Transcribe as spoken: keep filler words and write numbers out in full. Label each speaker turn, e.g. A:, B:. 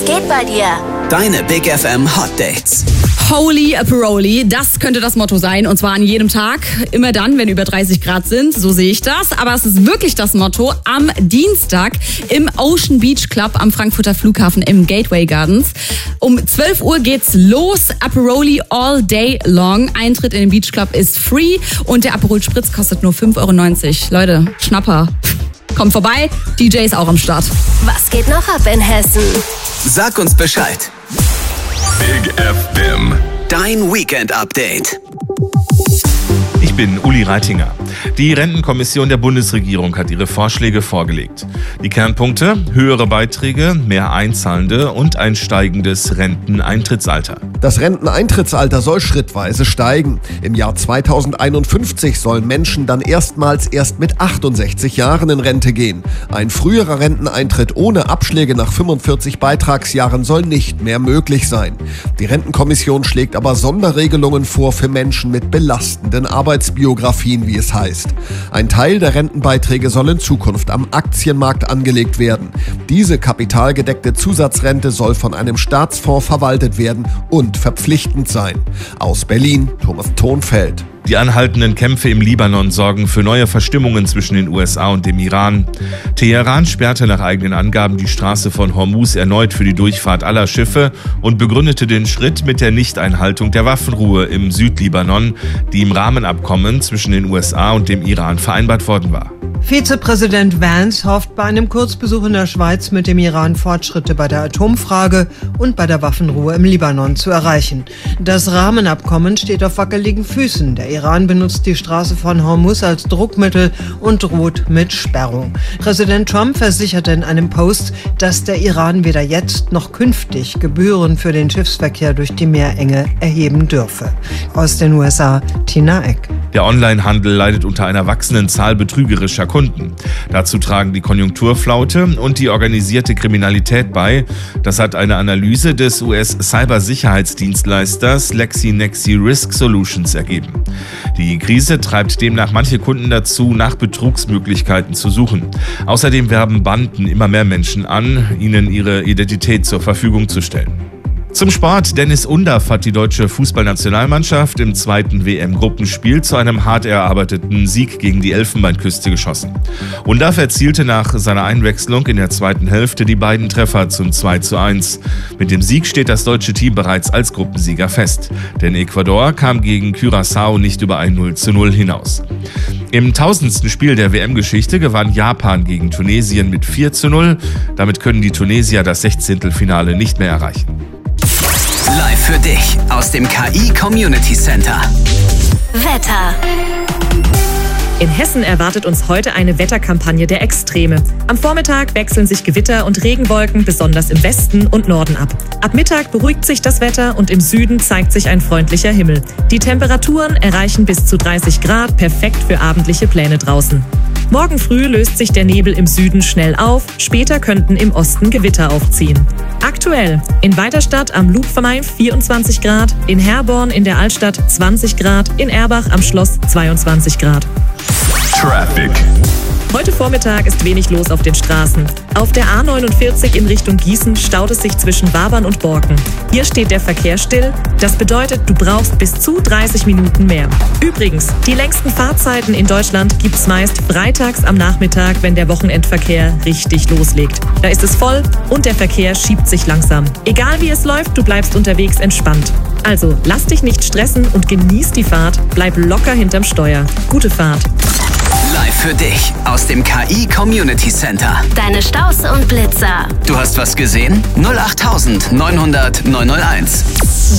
A: geht bei dir?
B: Deine Big F M Hot Dates.
C: Holy Aperoli, das könnte das Motto sein. Und zwar an jedem Tag. Immer dann, wenn über dreißig Grad sind. So sehe ich das. Aber es ist wirklich das Motto am Dienstag im Ocean Beach Club am Frankfurter Flughafen im Gateway Gardens. Um zwölf Uhr geht's los. Aperoli all day long. Eintritt in den Beach Club ist free. Und der Aperol Spritz kostet nur fünf Euro neunzig. Leute, Schnapper. Kommt vorbei. D J ist auch am Start.
A: Was geht noch ab in Hessen?
B: Sag uns Bescheid.
D: Big F M.
B: Dein Weekend-Update.
D: Ich bin Uli Reitinger. Die Rentenkommission der Bundesregierung hat ihre Vorschläge vorgelegt. Die Kernpunkte: höhere Beiträge, mehr Einzahlende und ein steigendes Renteneintrittsalter.
E: Das Renteneintrittsalter soll schrittweise steigen. Im Jahr zweitausendeinundfünfzig sollen Menschen dann erstmals erst mit achtundsechzig Jahren in Rente gehen. Ein früherer Renteneintritt ohne Abschläge nach fünfundvierzig Beitragsjahren soll nicht mehr möglich sein. Die Rentenkommission schlägt aber Sonderregelungen vor für Menschen mit belastenden Arbeitsbiografien, wie es heißt. Ein Teil der Rentenbeiträge soll in Zukunft am Aktienmarkt angelegt werden. Diese kapitalgedeckte Zusatzrente soll von einem Staatsfonds verwaltet werden und verpflichtend sein. Aus Berlin, Thomas Thonfeld.
D: Die anhaltenden Kämpfe im Libanon sorgen für neue Verstimmungen zwischen den U S A und dem Iran. Teheran sperrte nach eigenen Angaben die Straße von Hormuz erneut für die Durchfahrt aller Schiffe und begründete den Schritt mit der Nichteinhaltung der Waffenruhe im Südlibanon, die im Rahmenabkommen zwischen den U S A und dem Iran vereinbart worden war.
F: Vizepräsident Vance hofft bei einem Kurzbesuch in der Schweiz mit dem Iran Fortschritte bei der Atomfrage und bei der Waffenruhe im Libanon zu erreichen. Das Rahmenabkommen steht auf wackeligen Füßen. Der Iran benutzt die Straße von Hormuz als Druckmittel und droht mit Sperrung. Präsident Trump versicherte in einem Post, dass der Iran weder jetzt noch künftig Gebühren für den Schiffsverkehr durch die Meerenge erheben dürfe. Aus den U S A, Tina Eck.
D: Der Onlinehandel leidet unter einer wachsenden Zahl betrügerischer Kunden. Dazu tragen die Konjunkturflaute und die organisierte Kriminalität bei. Das hat eine Analyse des U S-Cybersicherheitsdienstleisters LexinXi Risk Solutions ergeben. Die Krise treibt demnach manche Kunden dazu, nach Betrugsmöglichkeiten zu suchen. Außerdem werben Banden immer mehr Menschen an, ihnen ihre Identität zur Verfügung zu stellen. Zum Sport. Dennis Undaff hat die deutsche Fußballnationalmannschaft im zweiten W M-Gruppenspiel zu einem hart erarbeiteten Sieg gegen die Elfenbeinküste geschossen. Undaff erzielte nach seiner Einwechslung in der zweiten Hälfte die beiden Treffer zum zwei zu eins. Mit dem Sieg steht das deutsche Team bereits als Gruppensieger fest. Denn Ecuador kam gegen Curaçao nicht über ein null zu null hinaus. Im tausendsten Spiel der W M-Geschichte gewann Japan gegen Tunesien mit vier zu null. Damit können die Tunesier das Sechzehntelfinale nicht mehr erreichen.
B: Live für dich aus dem K I Community Center.
A: Wetter.
G: In Hessen erwartet uns heute eine Wetterkampagne der Extreme. Am Vormittag wechseln sich Gewitter und Regenwolken besonders im Westen und Norden ab. Ab Mittag beruhigt sich das Wetter und im Süden zeigt sich ein freundlicher Himmel. Die Temperaturen erreichen bis zu dreißig Grad, perfekt für abendliche Pläne draußen. Morgen früh löst sich der Nebel im Süden schnell auf, später könnten im Osten Gewitter aufziehen. Aktuell in Weiterstadt am Lupfenheim vierundzwanzig Grad, in Herborn in der Altstadt zwanzig Grad, in Erbach am Schloss zweiundzwanzig Grad.
D: Traffic.
G: Heute Vormittag ist wenig los auf den Straßen. Auf der A neunundvierzig in Richtung Gießen staut es sich zwischen Wabern und Borken. Hier steht der Verkehr still. Das bedeutet, du brauchst bis zu dreißig Minuten mehr. Übrigens, die längsten Fahrzeiten in Deutschland gibt's meist freitags am Nachmittag, wenn der Wochenendverkehr richtig loslegt. Da ist es voll und der Verkehr schiebt sich langsam. Egal wie es läuft, du bleibst unterwegs entspannt. Also, lass dich nicht stressen und genieß die Fahrt. Bleib locker hinterm Steuer. Gute Fahrt.
B: Live für dich aus dem K I Community Center.
A: Deine Staus und Blitzer.
B: Du hast was gesehen? null acht neunhundert neunhunderteins.